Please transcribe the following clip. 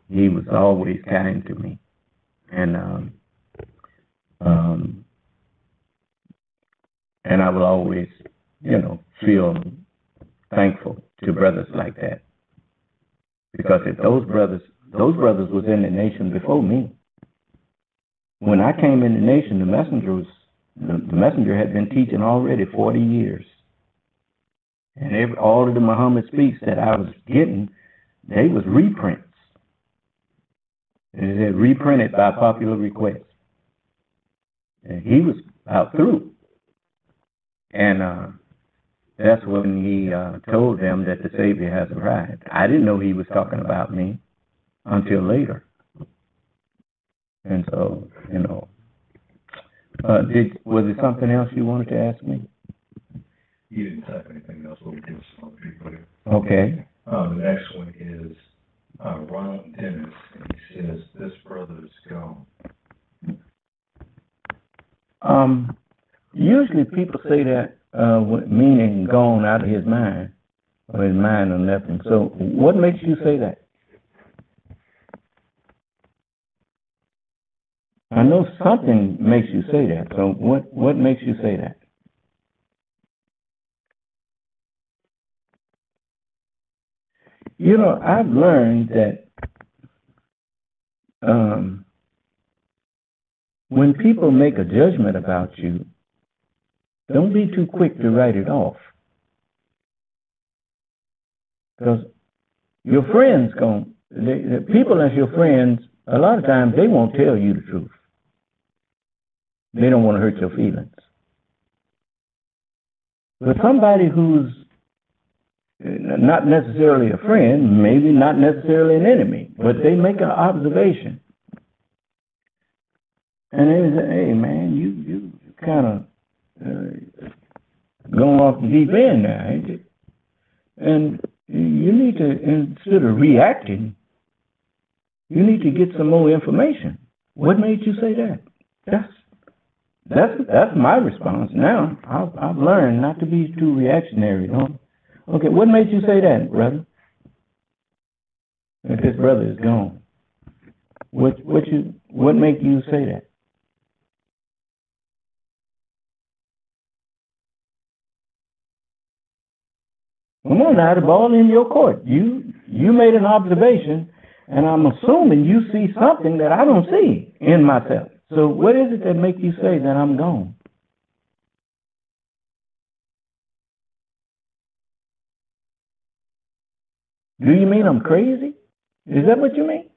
he was always kind to me. And um, and I will always, feel thankful to brothers like that. Because if those brothers was in the nation before me. When I came in the nation, the messenger had been teaching already 40 years. And all of the Muhammad speaks that I was getting, they was reprints. And it said reprinted by popular request. And he was out through. And that's when he told them that the Savior has arrived. I didn't know he was talking about me until later. And so, was there something else you wanted to ask me? You didn't type anything else, but we give some other people here. Okay. The next one is Ron Dennis, and he says, this brother is gone. Usually people say that meaning gone out of his mind, or his mind and left him. So what makes you say that? I know something makes you say that. So what makes you say that? I've learned that when people make a judgment about you, don't be too quick to write it off. Because your friends the people that's your friends, a lot of times they won't tell you the truth. They don't want to hurt your feelings. But somebody who's not necessarily a friend, maybe not necessarily an enemy, but they make an observation. And they say, hey, man, you kind of going off the deep end now, ain't you? And you need to, instead of reacting, you need to get some more information. What made you say that? That's my response. Now, I've learned not to be too reactionary, Okay, what made you say that, brother? If this brother is gone, what made you say that? Come on now, the ball in your court. You made an observation, and I'm assuming you see something that I don't see in myself. So what is it that makes you say that I'm gone? Do you mean I'm crazy? Is that what you mean?